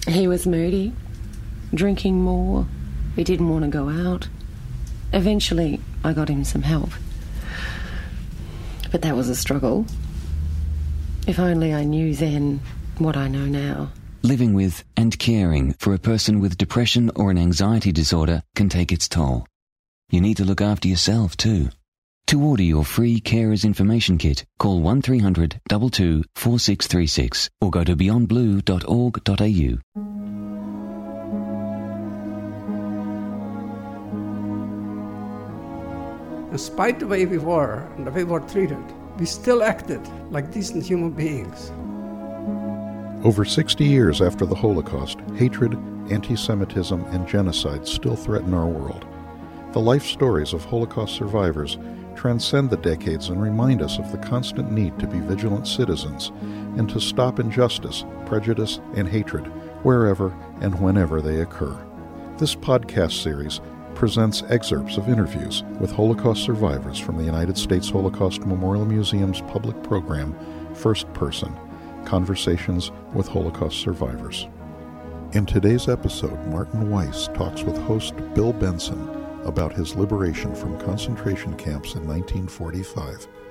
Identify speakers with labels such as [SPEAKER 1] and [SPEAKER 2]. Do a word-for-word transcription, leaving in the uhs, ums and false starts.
[SPEAKER 1] He was moody, drinking more. He didn't want to go out. Eventually, I got him some help. But that was a struggle. If only I knew then what I know now.
[SPEAKER 2] Living with and caring for a person with depression or an anxiety disorder can take its toll. You need to look after yourself too. To order your free Carers Information Kit, call one three hundred two two four six three six or go to beyond blue dot org dot a u.
[SPEAKER 3] Despite the way we were and the way we were treated, we still acted like decent human beings.
[SPEAKER 4] Over sixty years after the Holocaust, hatred, anti-Semitism, and genocide still threaten our world. The life stories of Holocaust survivors transcend the decades and remind us of the constant need to be vigilant citizens and to stop injustice, prejudice, and hatred wherever and whenever they occur. This podcast series presents excerpts of interviews with Holocaust survivors from the United States Holocaust Memorial Museum's public program, First Person, Conversations with Holocaust Survivors. In today's episode, Martin Weiss talks with host Bill Benson about his liberation from concentration camps in nineteen forty-five.